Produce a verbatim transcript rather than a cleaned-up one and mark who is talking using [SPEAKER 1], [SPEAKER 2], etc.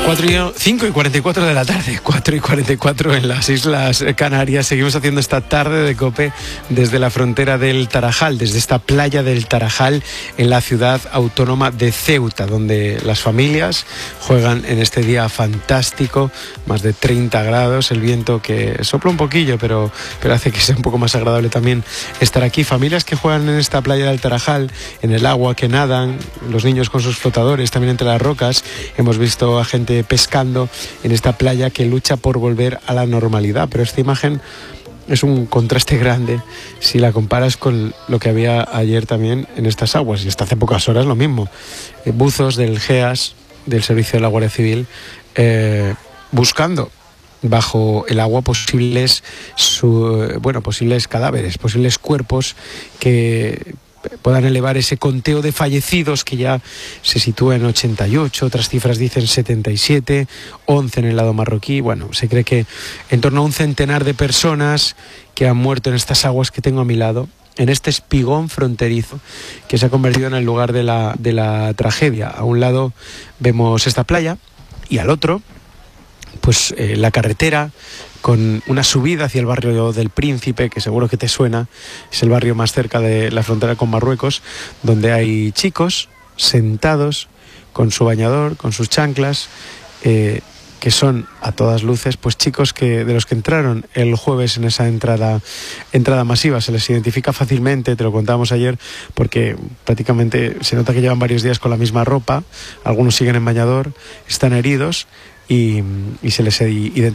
[SPEAKER 1] cinco y cuarenta y cuatro de la tarde, cuatro y cuarenta y cuatro en las Islas Canarias. Seguimos haciendo esta tarde de COPE desde la frontera del Tarajal, desde esta playa del Tarajal en la ciudad autónoma de Ceuta, donde las familias juegan en este día fantástico, más de treinta grados, el viento que sopla un poquillo, pero, pero hace que sea un poco más agradable también estar aquí. Familias que juegan en esta playa del Tarajal, en el agua, que nadan, los niños con sus flotadores, también entre las rocas. Hemos visto a gente pescando en esta playa que lucha por volver a la normalidad, pero esta imagen es un contraste grande si la comparas con lo que había ayer también en estas aguas, y hasta hace pocas horas lo mismo. Eh, buzos del GEAS, del Servicio de la Guardia Civil, eh, buscando bajo el agua posibles su, bueno, posibles cadáveres, posibles cuerpos que puedan elevar ese conteo de fallecidos, que ya se sitúa en ochenta y ocho, otras cifras dicen setenta y siete, once en el lado marroquí. Bueno, se cree que en torno a un centenar de personas que han muerto en estas aguas que tengo a mi lado, en este espigón fronterizo que se ha convertido en el lugar de la, de la tragedia. A un lado vemos esta playa y al otro pues eh, la carretera con una subida hacia el barrio del Príncipe, que seguro que te suena, es el barrio más cerca de la frontera con Marruecos, donde hay chicos sentados con su bañador, con sus chanclas, eh, que son a todas luces pues chicos que de los que entraron el jueves en esa entrada entrada masiva. Se les identifica fácilmente, te lo contábamos ayer, porque prácticamente se nota que llevan varios días con la misma ropa, algunos siguen en bañador, están heridos y, y se les identifica